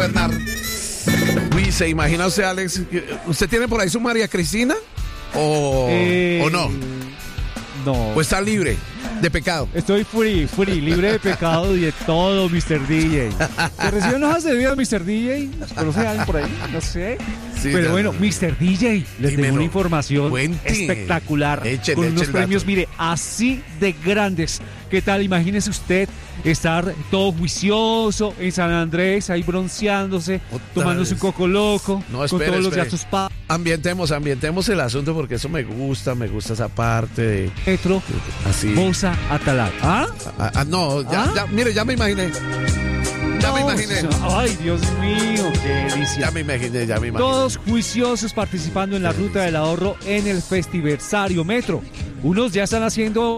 gobernar. Uy, ¿se imagina usted, Alex? ¿Usted tiene por ahí su María Cristina? ¿O no? No. ¿O está libre de pecado? Estoy free, libre de pecado y de todo, Mr. DJ. ¿Te reciben hojas de vida, Mr. DJ? ¿Conoce a alguien por ahí? No sé. Sí, pero ya, bueno, Mr. DJ, les dímelo. tengo una información Cuente. espectacular. Échele, con unos échele premios, dato. mire, así de grandes. ¿Qué tal? Imagínese usted estar todo juicioso en San Andrés, ahí bronceándose, Otra tomándose vez. un coco loco, No, con espere, todos los espere. gastos pagos. Ambientemos el asunto porque eso me gusta esa parte de Metro, así. Bosa, Atalaya. ¿Ah? No, ya, mire, ya me imaginé. Ya me No, imaginé. Ay, Dios mío, qué delicia. Ya me imaginé. Todos juiciosos participando en la ruta del ahorro en el Festiversario Metro. Unos ya están haciendo,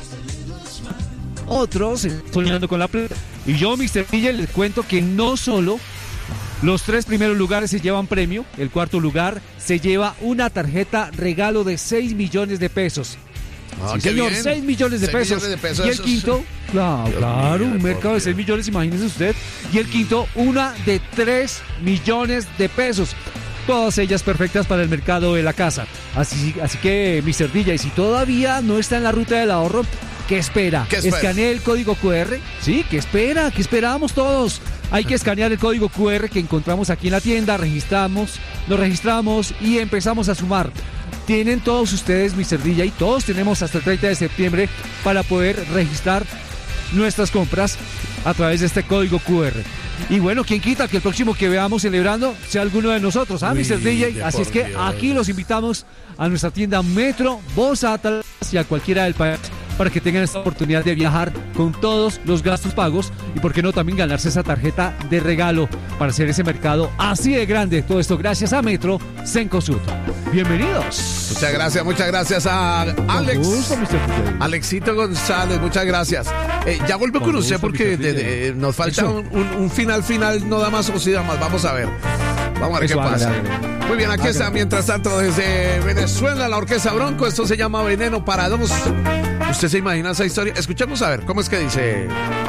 otros soñando con la plata. Y yo, Mr. DJ, les cuento que no solo los 3 primeros lugares se llevan premio, el cuarto lugar se lleva una tarjeta regalo de 6 millones de pesos. Ah, Sí, qué señor, bien. 6 millones de 6 pesos. millones de pesos, Y el eso es- quinto, Dios claro, mío, un mercado de 6 por millones, imagínese usted. Y el quinto, una de 3 millones de pesos. Todas ellas perfectas para el mercado de la casa. Así que, Mr. DJ, si todavía no está en la ruta del ahorro, ¿qué espera? ¿Qué espera? ¿Escanee el código QR? Sí, ¿qué espera? ¿Qué esperamos todos? Hay que escanear el código QR que encontramos aquí en la tienda, nos registramos y empezamos a sumar. Tienen todos ustedes, Mr. DJ, todos tenemos hasta el 30 de septiembre para poder registrar nuestras compras a través de este código QR. Y bueno, ¿quién quita que el próximo que veamos celebrando sea alguno de nosotros? Uy, Mr. DJ. de Así es por que Dios. aquí los invitamos a nuestra tienda Metro, Bosa, Atalaya y a cualquiera del país para que tengan esta oportunidad de viajar con todos los gastos pagos y por qué no también ganarse esa tarjeta de regalo para hacer ese mercado así de grande. Todo esto gracias a Metro Cencosud. Bienvenidos. Muchas gracias a Alex. Con gusto, Mr. DJ. Alexito González, muchas gracias. Ya vuelvo con Con usted gusto, porque Mr. DJ. nos falta Eso. un final, no da más o sí da más. Vamos a ver qué Eso, pasa. hágale. Muy bien, aquí está, mientras tanto, desde Venezuela, la Orquesta Bronco. Esto se llama Veneno para Dos. ¿Usted se imagina esa historia? Escuchemos a ver, ¿cómo es que dice?